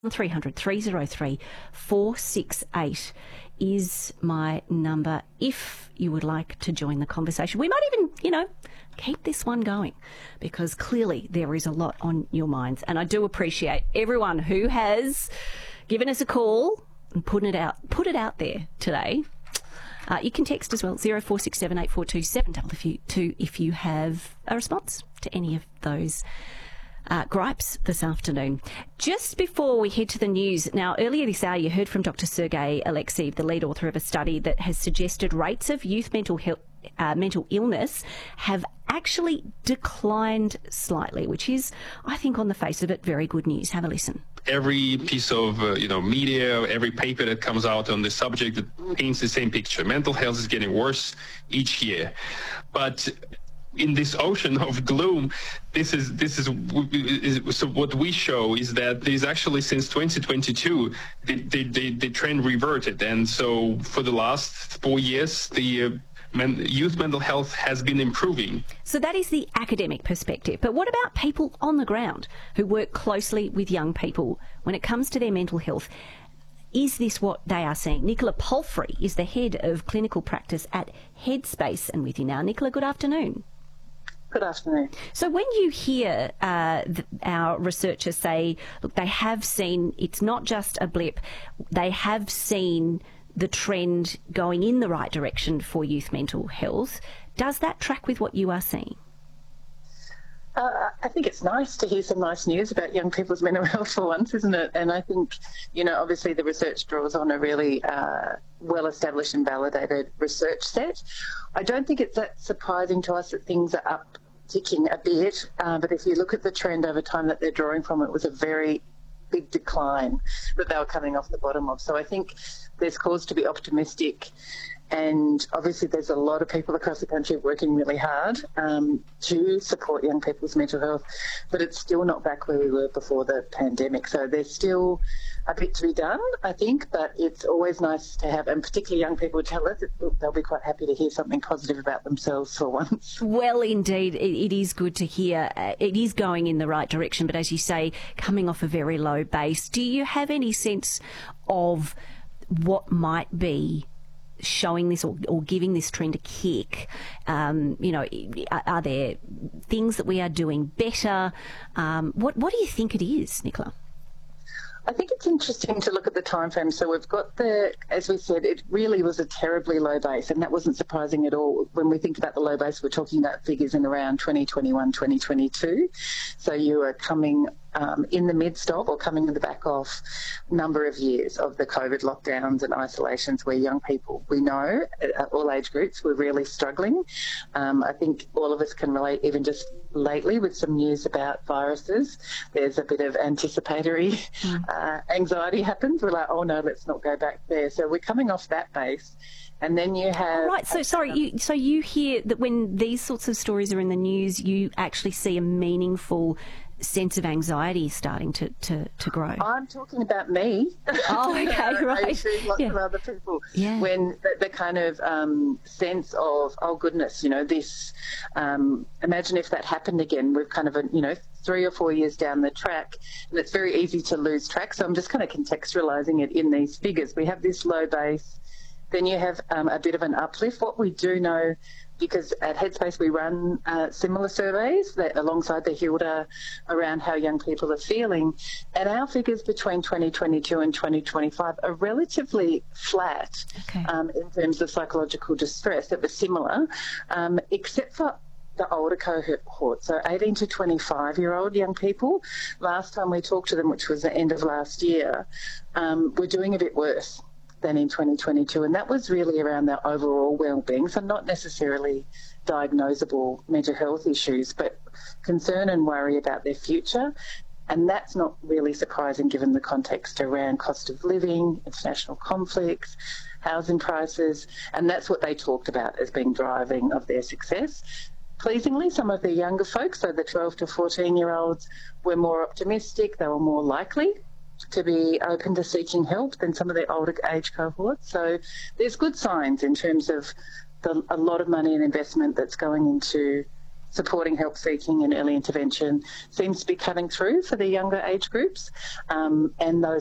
300 303 468 is my number if you would like to join the conversation. We might even, keep this one going because clearly there is a lot on your minds. And I do appreciate everyone who has given us a call and put it out there today. You can text as well, 0467 842 722 if you have a response to any of those gripes this afternoon. Just before we head to the news, now earlier this hour you heard from Dr. Sergei Alexeev, the lead author of a study that has suggested rates of youth mental illness have actually declined slightly, which is, I think, on the face of it, very good news. Have a listen. Every piece of media, every paper that comes out on this subject that paints the same picture. Mental health is getting worse each year, but in this ocean of gloom, this is so what we show is that there's actually since 2022 the trend reverted, and so for the last 4 years the youth mental health has been improving. So that is the academic perspective. But what about people on the ground who work closely with young people when it comes to their mental health? Is this what they are seeing? Nicola Palfrey is the head of clinical practice at Headspace, and with you now. Nicola, good afternoon. Good afternoon. So when you hear our researchers say, look, they have seen, it's not just a blip, they have seen the trend going in the right direction for youth mental health, does that track with what you are seeing? I think it's nice to hear some nice news about young people's mental health for once, isn't it? And I think, obviously the research draws on a really well-established and validated research set. I don't think it's that surprising to us that things are upticking a bit, but if you look at the trend over time that they're drawing from, it was a very big decline that they were coming off the bottom of. So I think there's cause to be optimistic, and obviously there's a lot of people across the country working really hard to support young people's mental health, but it's still not back where we were before the pandemic. So there's still a bit to be done, I think, but it's always nice to have, and particularly young people tell us they'll be quite happy to hear something positive about themselves for once. Well, indeed, it is good to hear. It is going in the right direction, but as you say, coming off a very low base. Do you have any sense of what might be showing this or giving this trend a kick? Are there things that we are doing better? What do you think it is, Nicola? I think it's interesting to look at the time frame. So we've got as we said, it really was a terribly low base, and that wasn't surprising at all. When we think about the low base, we're talking about figures in around 2021, 2022. So you are coming in the midst of, or coming in the back of, number of years of the COVID lockdowns and isolations where young people, we know, all age groups, were really struggling. I think all of us can relate, even just lately with some news about viruses. There's a bit of anticipatory anxiety happens. We're like, oh no, let's not go back there. So we're coming off that base. And then you have... Right, so sorry, so you hear that when these sorts of stories are in the news, you actually see a meaningful sense of anxiety starting to grow. I'm talking about me. Oh, okay, right. I see lots of other people. Yeah. When the kind of sense of, oh goodness, this, imagine if that happened again. We've kind of, 3 or 4 years down the track, and it's very easy to lose track. So I'm just kind of contextualising it in these figures. We have this low base, then you have a bit of an uplift. What we do know, because at Headspace we run similar surveys that alongside the Hilda around how young people are feeling, and our figures between 2022 and 2025 are relatively flat. Okay. In terms of psychological distress. It was similar, except for the older cohort, so 18 to 25-year-old young people. Last time we talked to them, which was the end of last year, we're doing a bit worse than in 2022, and that was really around their overall well-being, so not necessarily diagnosable mental health issues, but concern and worry about their future. And that's not really surprising given the context around cost of living, international conflicts, housing prices, and that's what they talked about as being driving of their success. Pleasingly, some of the younger folks, so the 12 to 14-year-olds, were more optimistic, they were more likely to be open to seeking help than some of the older age cohorts. So there's good signs in terms of a lot of money and investment that's going into supporting help seeking and early intervention seems to be cutting through for the younger age groups, and those